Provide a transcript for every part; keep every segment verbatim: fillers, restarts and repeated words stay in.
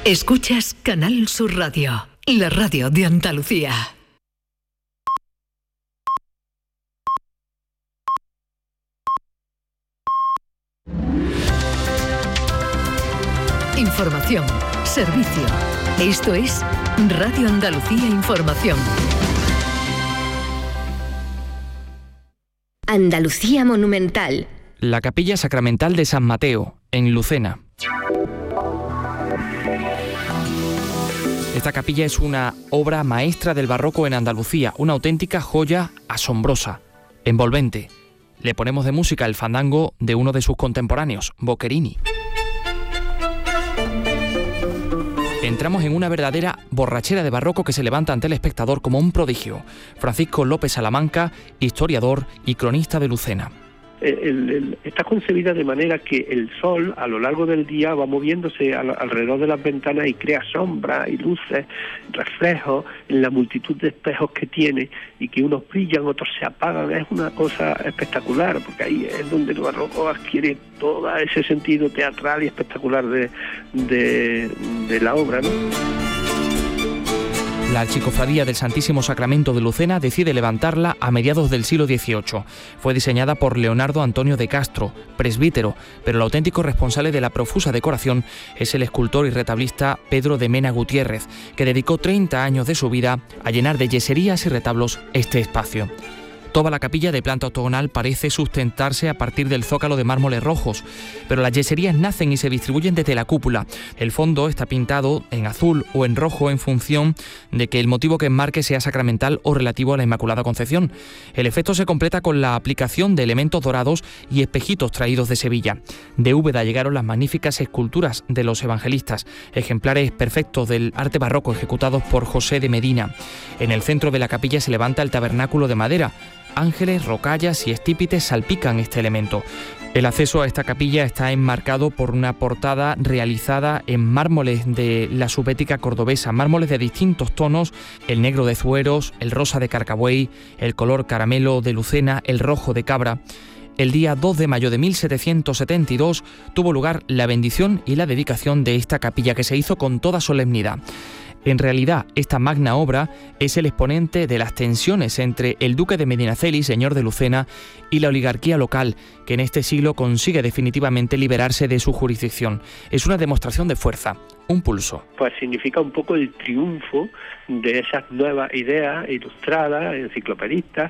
Escuchas Canal Sur Radio, la radio de Andalucía. Información, servicio. Esto es Radio Andalucía Información. Andalucía Monumental. La Capilla Sacramental de San Mateo, en Lucena. Esta capilla es una obra maestra del barroco en Andalucía, una auténtica joya asombrosa, envolvente. Le ponemos de música el fandango de uno de sus contemporáneos, Boccherini. Entramos en una verdadera borrachera de barroco que se levanta ante el espectador como un prodigio. Francisco López Salamanca, historiador y cronista de Lucena. El, el, está concebida de manera que el sol a lo largo del día va moviéndose al, alrededor de las ventanas y crea sombras y luces, reflejos en la multitud de espejos que tiene, y que unos brillan, otros se apagan. Es una cosa espectacular, porque ahí es donde el barroco adquiere todo ese sentido teatral y espectacular de, de, de la obra, ¿no? La Archicofradía del Santísimo Sacramento de Lucena decide levantarla a mediados del siglo dieciocho. Fue diseñada por Leonardo Antonio de Castro, presbítero, pero el auténtico responsable de la profusa decoración es el escultor y retablista Pedro de Mena Gutiérrez, que dedicó treinta años de su vida a llenar de yeserías y retablos este espacio. Toda la capilla de planta octogonal parece sustentarse a partir del zócalo de mármoles rojos, pero las yeserías nacen y se distribuyen desde la cúpula. El fondo está pintado en azul o en rojo en función de que el motivo que enmarque sea sacramental o relativo a la Inmaculada Concepción. El efecto se completa con la aplicación de elementos dorados y espejitos traídos de Sevilla. De Úbeda llegaron las magníficas esculturas de los evangelistas, ejemplares perfectos del arte barroco ejecutados por José de Medina. En el centro de la capilla se levanta el tabernáculo de madera. Ángeles, rocallas y estípites salpican este elemento. El acceso a esta capilla está enmarcado por una portada realizada en mármoles de la subética cordobesa, mármoles de distintos tonos: el negro de Zueros, el rosa de Carcabuey, el color caramelo de Lucena, el rojo de Cabra. El día dos de mayo de mil setecientos setenta y dos tuvo lugar la bendición y la dedicación de esta capilla, que se hizo con toda solemnidad. En realidad, esta magna obra es el exponente de las tensiones entre el duque de Medinaceli, señor de Lucena, y la oligarquía local, que en este siglo consigue definitivamente liberarse de su jurisdicción. Es una demostración de fuerza, un pulso. Pues significa un poco el triunfo de esas nuevas ideas ilustradas, enciclopedistas,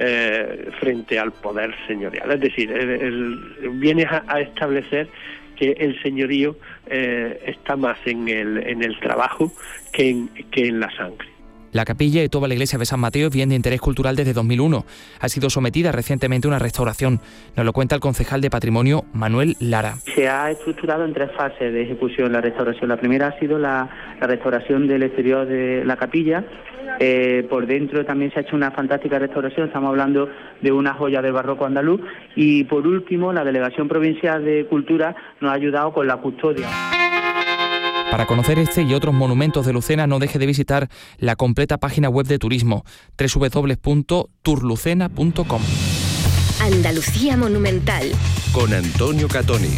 eh, frente al poder señorial. Es decir, el, el, viene a, a establecer que el señorío eh, está más en el, en el trabajo que en, que en la sangre. La capilla y toda la iglesia de San Mateo es bien de interés cultural desde dos mil uno. Ha sido sometida recientemente a una restauración. Nos lo cuenta el concejal de Patrimonio, Manuel Lara. Se ha estructurado en tres fases de ejecución la restauración. La primera ha sido la, la restauración del exterior de la capilla. Eh, por dentro también se ha hecho una fantástica restauración. Estamos hablando de una joya del barroco andaluz. Y por último, la Delegación Provincial de Cultura nos ha ayudado con la custodia. Para conocer este y otros monumentos de Lucena, no deje de visitar la completa página web de turismo, doble u doble u doble u punto tourlucena punto com. Andalucía Monumental. Con Antonio Catoni.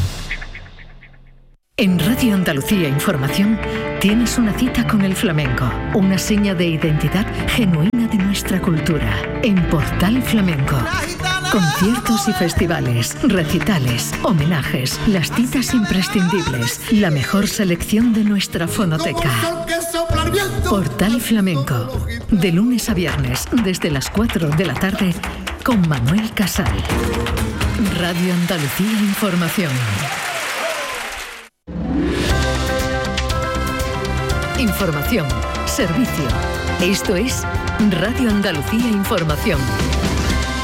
En Radio Andalucía Información tienes una cita con el flamenco, una seña de identidad genuina de nuestra cultura. En Portal Flamenco. Conciertos y festivales, recitales, homenajes, las citas imprescindibles, la mejor selección de nuestra fonoteca. Portal Flamenco, de lunes a viernes, desde las cuatro de la tarde, con Manuel Casal. Radio Andalucía Información. Información, servicio. Esto es Radio Andalucía Información.